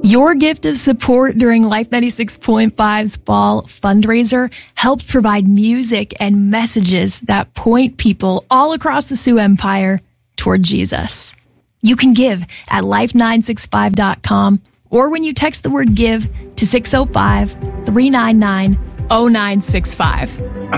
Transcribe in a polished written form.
Your gift of support during Life 96.5's fall fundraiser helps provide music and messages that point people all across the Sioux Empire toward Jesus. You can give at life965.com or when you text the word give to 605-399-0965.